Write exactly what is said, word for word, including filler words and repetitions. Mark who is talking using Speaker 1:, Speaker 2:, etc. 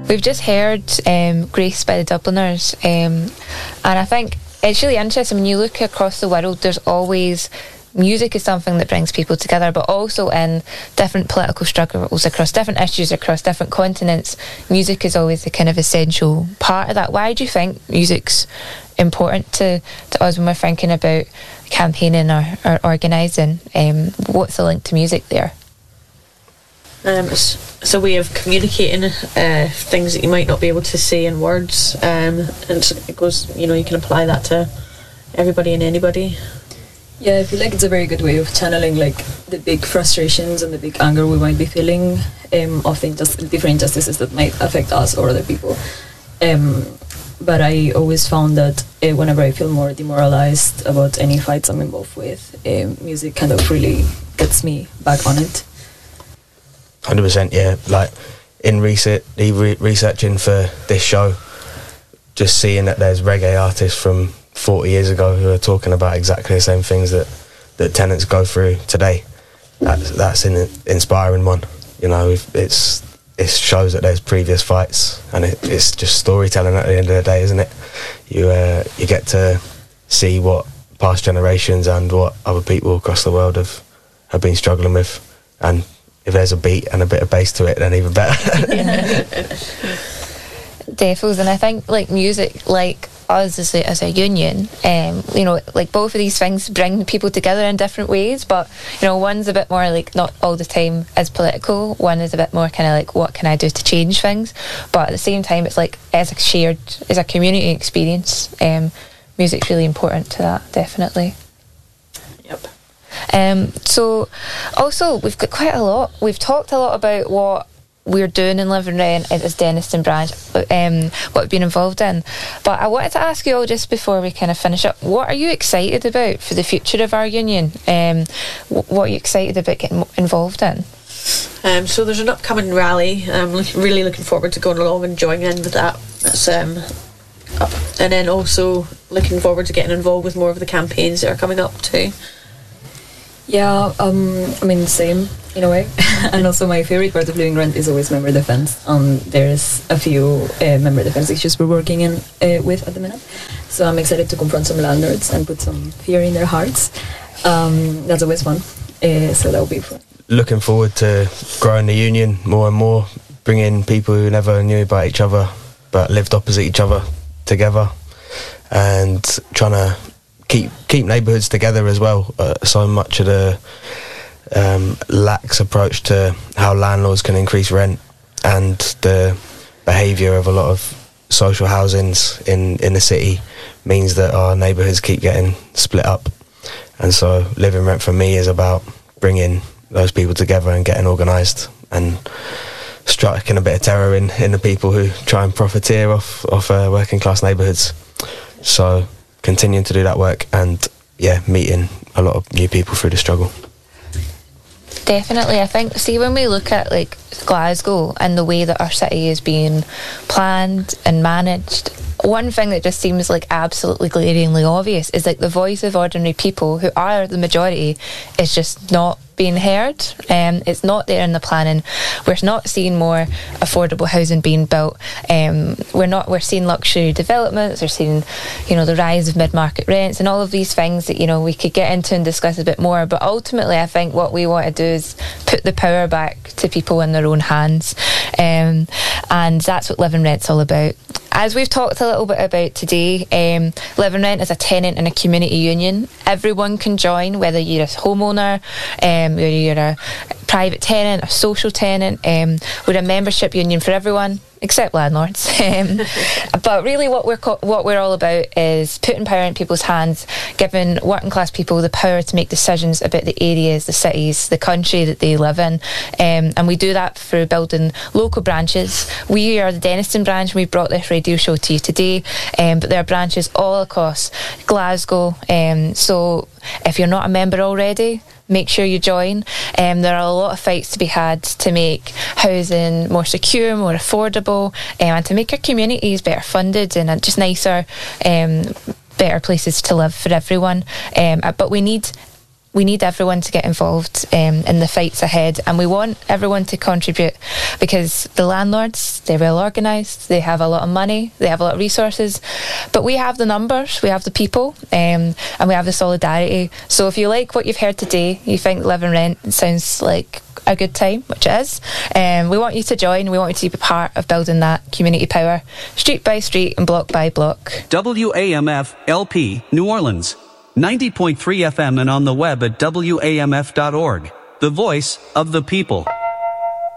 Speaker 1: we've just heard um, Grace by the Dubliners, um, and I think it's really interesting when you look across the world. There's always music is something that brings people together, but also in different political struggles across different issues across different continents, music is always the kind of essential part of that. Why do you think music's important to, to us when we're thinking about campaigning or, or organising? Um, what's the link to music there?
Speaker 2: Um, it's, it's a way of communicating uh, things that you might not be able to say in words, um, and it goes, you know, you can apply that to everybody and anybody.
Speaker 3: Yeah, I feel like it's a very good way of channeling like the big frustrations and the big anger we might be feeling um, of the injust- different injustices that might affect us or other people. Um, but I always found that uh, whenever I feel more demoralized about any fights I'm involved with, um, music kind of really gets me back on it.
Speaker 4: one hundred percent, yeah. Like in research, re- researching for this show, just seeing that there's reggae artists from forty years ago who are talking about exactly the same things that, that tenants go through today. That's that's an inspiring one. You know, it's it shows that there's previous fights, and it, it's just storytelling at the end of the day, isn't it? You uh, you get to see what past generations and what other people across the world have have been struggling with, and if there's a beat and a bit of bass to it, then even better.
Speaker 1: Defos, and I think like music, like us as a, as a union, um, you know, like both of these things bring people together in different ways, but you know, one's a bit more like not all the time as political, one is a bit more kind of like what can I do to change things, but at the same time it's like as a shared, as a community experience. Um, music's really important to that, definitely.
Speaker 2: Yep.
Speaker 1: Um, so also we've got quite a lot, we've talked a lot about what we're doing in Live and Rent as Dennistoun branch, um, what we've been involved in, but I wanted to ask you all just before we kind of finish up, what are you excited about for the future of our union? Um, what are you excited about getting involved in?
Speaker 2: Um, so there's an upcoming rally. I'm look, really looking forward to going along and joining in with that. That's um, up. And then also looking forward to getting involved with more of the campaigns that are coming up too.
Speaker 3: Yeah, um, I mean, same in a way. And also my favourite part of Living Rent is always member defence. Um, there's a few uh, member defence issues we're working in uh, with at the minute. So I'm excited to confront some landlords and put some fear in their hearts. Um, that's always fun. Uh, so that will be fun. Looking
Speaker 4: forward to growing the union more and more, bringing people who never knew about each other but lived opposite each other together, and trying to keep keep neighbourhoods together as well. Uh, so much of the um, lax approach to how landlords can increase rent and the behaviour of a lot of social housings in, in the city means that our neighbourhoods keep getting split up. And so Living Rent for me is about bringing those people together and getting organised and striking a bit of terror in, in the people who try and profiteer off, off uh, working class neighbourhoods. So continuing to do that work and yeah, meeting a lot of new people through the struggle.
Speaker 1: Definitely. I think, see, when we look at like Glasgow and the way that our city is being planned and managed, one thing that just seems like absolutely glaringly obvious is like the voice of ordinary people, who are the majority, is just not being heard. Um, it's not there in the planning. We're not seeing more affordable housing being built. Um, we're not. We're seeing luxury developments. We're seeing, you know, the rise of mid-market rents and all of these things that, you know, we could get into and discuss a bit more. But ultimately, I think what we want to do is put the power back to people in their own hands, um, and that's what Live and Rent's all about. As we've talked a little bit about today, um, Live and Rent is a tenant in a community union. Everyone can join, whether you're a homeowner, um, whether you're a private tenant, a social tenant. Um, we're a membership union for everyone except landlords. Um, but really, what we're co- what we're all about is putting power in people's hands, giving working class people the power to make decisions about the areas, the cities, the country that they live in. Um, and we do that through building local branches. We are the Dennistoun branch, and we brought this radio show to you today. Um, but there are branches all across Glasgow. Um, so if you're not a member already, make sure you join. Um, there are a lot of fights to be had to make housing more secure, more affordable, um, and to make our communities better funded and just nicer, um, better places to live for everyone. Um, but we need we need everyone to get involved um, in the fights ahead, and we want everyone to contribute, because the landlords, they're well organised, they have a lot of money, they have a lot of resources, but we have the numbers, we have the people, um, and we have the solidarity. So if you like what you've heard today, you think Live and Rent sounds like a good time, which it is, um, we want you to join, we want you to be part of building that community power, street by street and block by block.
Speaker 5: W A M F L P New Orleans, ninety point three F M and on the web at W A M F dot org. The voice of the people.